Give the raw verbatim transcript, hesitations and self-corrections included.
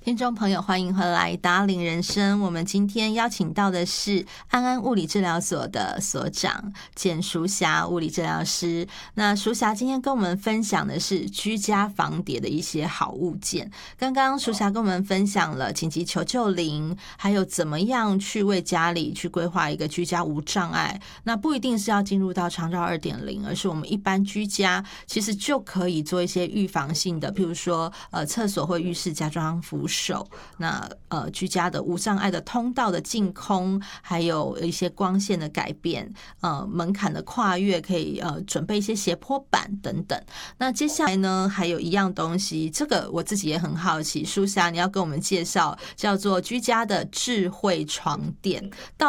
听众朋友，欢迎回来达领人生。我们今天邀请到的是安安物理治疗所的所长简淑霞物理治疗师。那淑霞今天跟我们分享的是居家防跌的一些好物件。刚刚淑霞跟我们分享了紧急求救铃，还有怎么样去为家里去规划一个居家无障碍。那不一定是要进入到长照 二点零， 而是我们一般居家其实就可以做一些预防性的，譬如说呃厕所或浴室加装扶手，那呃居家的无障碍的通道的净空，还有一些光线的改变，呃门槛的跨越，可以呃准备一些斜坡板等等。那接下来呢，还有一样东西，这个我自己也很好奇，淑霞你要跟我们介绍，叫做居家的智慧床垫。到